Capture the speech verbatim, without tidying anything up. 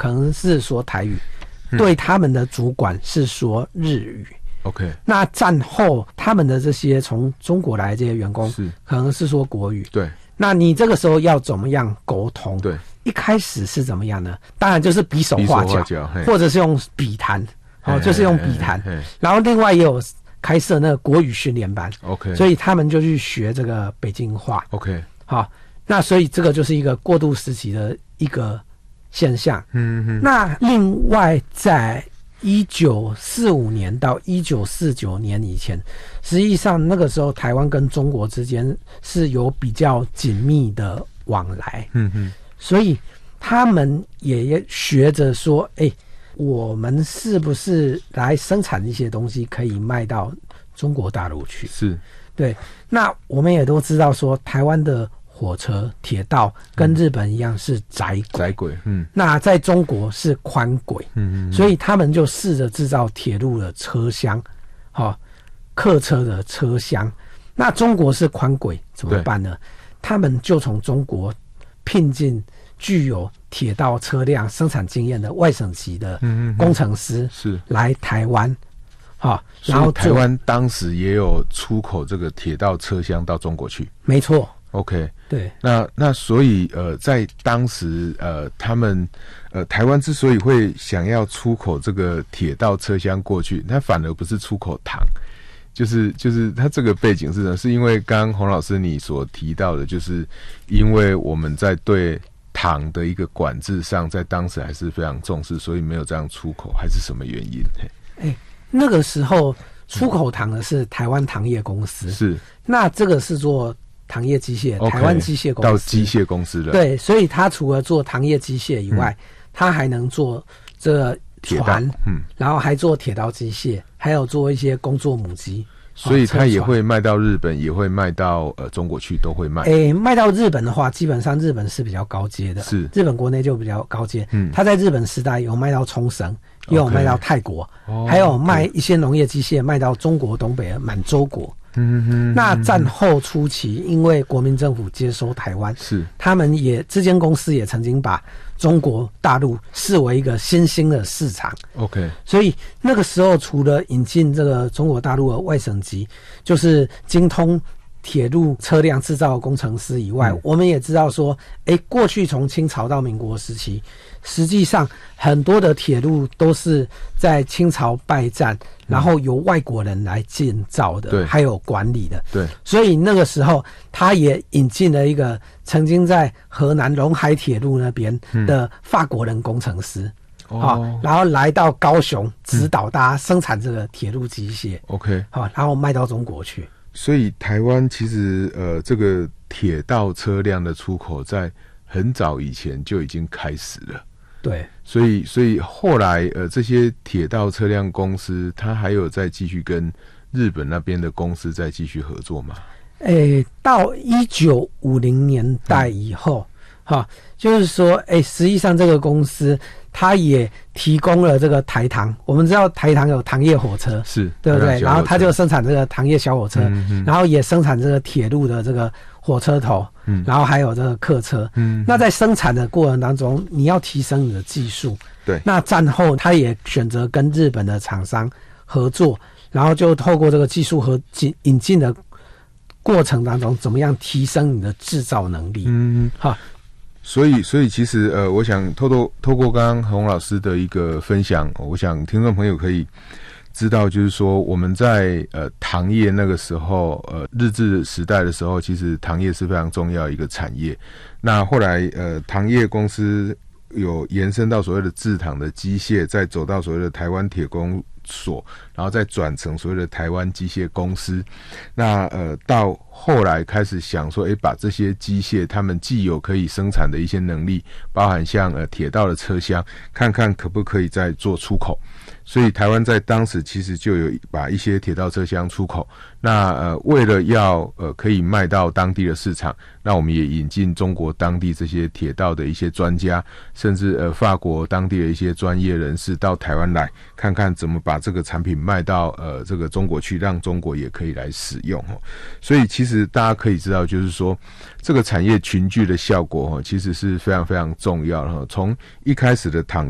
可能是说台语，嗯、对他们的主管是说日语。 OK， 那战后他们的这些从中国来的这些员工， 是可能是说国语。 对， 那你这个时候要怎么样沟通？ 对， 一开始是怎么样呢？当然就是比手画脚， 脚或者是用笔谈，哦，就是用笔谈。然后另外也有开设那个国语训练班 ，OK， 所以他们就去学这个北京话 ，OK， 好，那所以这个就是一个过渡时期的一个现象。 嗯哼， 那另外在一九四五年到一九四九年以前，实际上那个时候台湾跟中国之间是有比较紧密的往来。 嗯哼， 所以他们也学着说，哎、欸，我们是不是来生产一些东西可以卖到中国大陆去？ 是， 对。那我们也都知道说，台湾的火车、铁道跟日本一样是窄轨， 窄轨，嗯， 那在中国是宽轨， 嗯嗯， 所以他们就试着制造铁路的车厢，好、哦，客车的车厢。那中国是宽轨，怎么办呢？他们就从中国聘进具有铁道车辆生产经验的外省籍的工程师，是来台湾，好、哦，然后台湾当时也有出口这个铁道车厢到中国去， 没错。 OK， 对， 那那所以呃，在当时呃，他们呃，台湾之所以会想要出口这个铁道车厢过去，它反而不是出口糖，就是就是它这个背景是呢，是因为刚刚洪老师你所提到的，就是因为我们在对糖的一个管制上，在当时还是非常重视，所以没有这样出口，还是什么原因？ 哎、欸，那个时候出口糖的是台湾糖业公司，是那这个是做糖业机械， okay， 台湾机械公司到机械公司了。 对，所以他除了做糖业机械以外，他、嗯、还能做这个船，嗯，然后还做铁道机械，还有做一些工作母机。 所以他也会卖到日本，也会卖到呃中国去，都会卖。 诶、欸，卖到日本的话，基本上日本是比较高阶的，是日本国内就比较高阶。嗯，他在日本时代有卖到冲绳，也有卖到泰国， okay， 还有卖一些农业机械卖到中国东北的满洲国。嗯哼，那战后初期，因为国民政府接收台湾，是他们也这间公司也曾经把中国大陆视为一个新兴的市场。 OK， 所以那个时候除了引进这个中国大陆的外省籍，就是精通铁路车辆制造工程师以外，嗯、我们也知道说，哎，过去从清朝到民国时期，实际上很多的铁路都是在清朝败战，嗯、然后由外国人来建造的，对，还有管理的，对。所以那个时候，他也引进了一个曾经在河南陇海铁路那边的法国人工程师。嗯好、哦，然后来到高雄指导大家生产这个铁路机械 ，OK， 好，然后卖到中国去。 所以台湾其实呃，这个铁道车辆的出口在很早以前就已经开始了。 对， 所以所以后来呃，这些铁道车辆公司，它还有再继续跟日本那边的公司再继续合作吗？ 诶，到一九五零年代以后，哈、嗯，就是说，诶，实际上这个公司它也提供了这个台糖。我们知道台糖有糖业火车，是对不对？然后它就生产这个糖业小火车，嗯、然后也生产这个铁路的这个火车头，嗯，然后还有这个客车，嗯。那在生产的过程当中，你要提升你的技术，对。那战后，他也选择跟日本的厂商合作，然后就透过这个技术和引引进的过程当中，怎么样提升你的制造能力？嗯，好。 所以，所以其实呃，我想透过透过刚刚洪老师的一个分享，我想听众朋友可以知道，就是说我们在呃糖业那个时候，呃日治时代的时候，其实糖业是非常重要一个产业。那后来呃糖业公司有延伸到所谓的制糖的机械，再走到所谓的台湾铁工所，然后再转成所谓的台湾机械公司。那呃到后来开始想说，诶，把这些机械他们既有可以生产的一些能力，包含像呃铁道的车厢，看看可不可以再做出口。所以台湾在当时其实就有把一些铁道车厢出口。那呃为了要呃可以卖到当地的市场，那我们也引进中国当地这些铁道的一些专家，甚至呃法国当地的一些专业人士到台湾来，看看怎么把这个产品卖到呃这个中国去，让中国也可以来使用哦。所以其实大家可以知道，就是说这个产业群聚的效果哦，其实是非常非常重要的。从一开始的糖